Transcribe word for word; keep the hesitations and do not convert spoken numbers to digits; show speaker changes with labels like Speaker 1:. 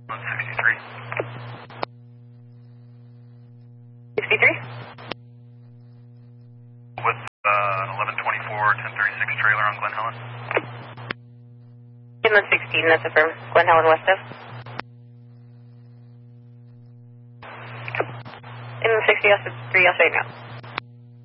Speaker 1: one sixty-three.
Speaker 2: sixty-three?
Speaker 1: With uh, an eleven twenty-four, ten thirty-six trailer on Glen Helen.
Speaker 2: Inland sixteen, that's affirmed. Glen Helen west of. Inland sixty, three, I'll say now.